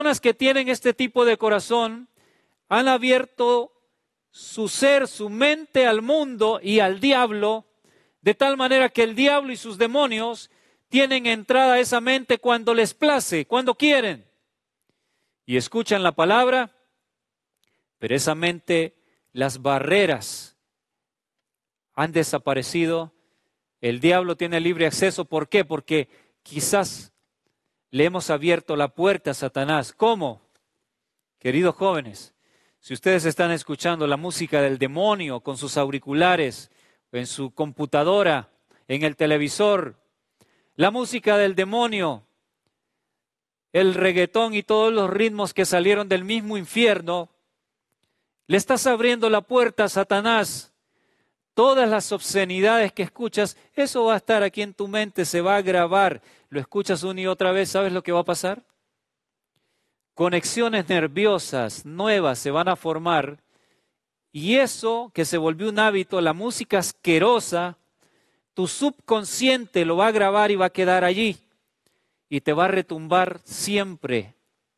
personas que tienen este tipo de corazón han abierto su ser, su mente al mundo y al diablo, de tal manera que el diablo y sus demonios tienen entrada a esa mente cuando les place, cuando quieren. Y escuchan la palabra, pero esa mente, las barreras han desaparecido. El diablo tiene libre acceso. ¿Por qué? Porque quizás le hemos abierto la puerta a Satanás. ¿Cómo? Queridos jóvenes, si ustedes están escuchando la música del demonio con sus auriculares, en su computadora, en el televisor, la música del demonio, el reggaetón y todos los ritmos que salieron del mismo infierno, le estás abriendo la puerta a Satanás. Todas las obscenidades que escuchas, eso va a estar aquí en tu mente, se va a grabar. Lo escuchas una y otra vez, ¿sabes lo que va a pasar? Conexiones nerviosas nuevas se van a formar y eso que se volvió un hábito, la música asquerosa, tu subconsciente lo va a grabar y va a quedar allí y te va a retumbar siempre.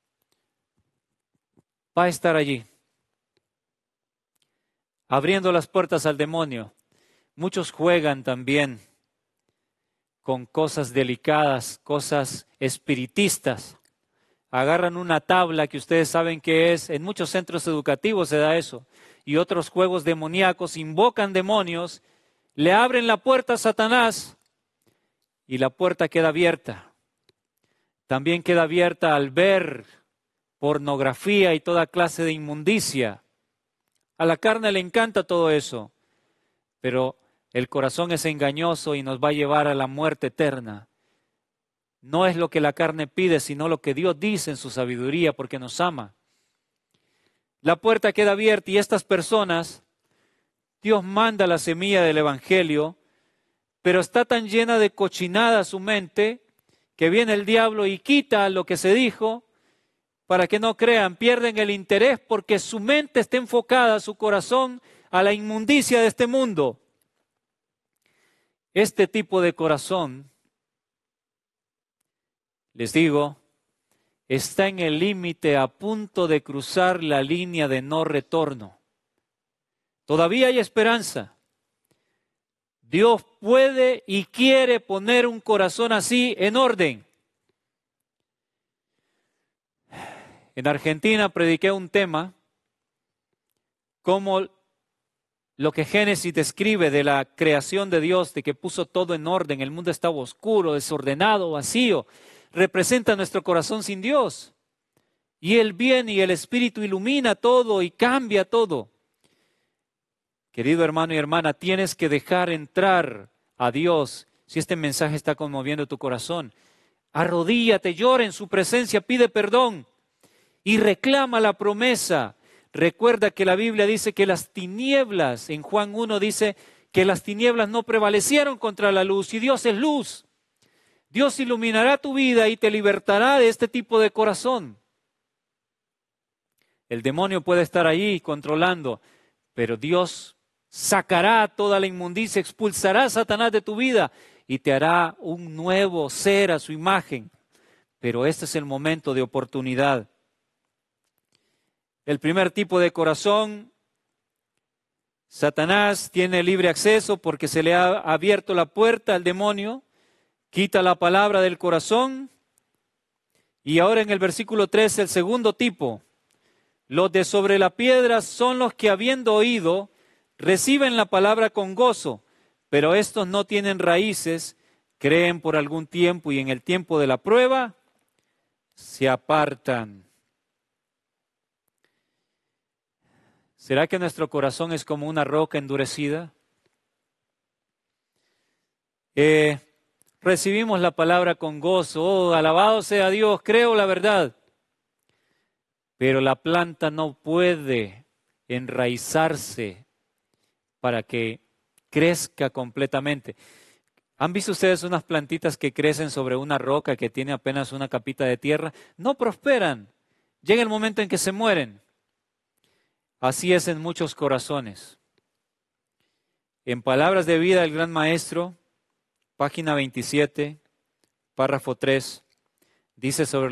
Va a estar allí, abriendo las puertas al demonio. Muchos juegan también con cosas delicadas, cosas espiritistas. Agarran una tabla que ustedes saben que es, en muchos centros educativos se da eso, y otros juegos demoníacos, invocan demonios, le abren la puerta a Satanás y la puerta queda abierta. También queda abierta al ver pornografía y toda clase de inmundicia. A la carne le encanta todo eso, pero el corazón es engañoso y nos va a llevar a la muerte eterna. No es lo que la carne pide, sino lo que Dios dice en su sabiduría, porque nos ama. La puerta queda abierta y estas personas, Dios manda la semilla del Evangelio, pero está tan llena de cochinada su mente, que viene el diablo y quita lo que se dijo, para que no crean, pierden el interés porque su mente está enfocada, su corazón, a la inmundicia de este mundo. Este tipo de corazón, les digo, está en el límite a punto de cruzar la línea de no retorno. Todavía hay esperanza. Dios puede y quiere poner un corazón así en orden. En Argentina prediqué un tema, como lo que Génesis describe de la creación de Dios, de que puso todo en orden, el mundo estaba oscuro, desordenado, vacío, representa nuestro corazón sin Dios. Y Él viene y el Espíritu ilumina todo y cambia todo. Querido hermano y hermana, tienes que dejar entrar a Dios si este mensaje está conmoviendo tu corazón. Arrodíllate, llora en su presencia, pide perdón y reclama la promesa. Recuerda que la Biblia dice que las tinieblas, en Juan 1 dice que las tinieblas no prevalecieron contra la luz y Dios es luz. Dios iluminará tu vida y te libertará de este tipo de corazón. El demonio puede estar ahí controlando, pero Dios sacará toda la inmundicia, expulsará a Satanás de tu vida y te hará un nuevo ser a su imagen. Pero este es el momento de oportunidad. El primer tipo de corazón, Satanás tiene libre acceso porque se le ha abierto la puerta al demonio, quita la palabra del corazón. Y ahora en el versículo 13, el segundo tipo, los de sobre la piedra son los que habiendo oído, reciben la palabra con gozo, pero estos no tienen raíces, creen por algún tiempo y en el tiempo de la prueba se apartan. ¿Será que nuestro corazón es como una roca endurecida? Recibimos la palabra con gozo, oh, alabado sea Dios, creo la verdad. Pero la planta no puede enraizarse para que crezca completamente. ¿Han visto ustedes unas plantitas que crecen sobre una roca que tiene apenas una capita de tierra? No prosperan. Llega el momento en que se mueren. Así es en muchos corazones. En Palabras de Vida del Gran Maestro, página 27, párrafo 3, dice sobre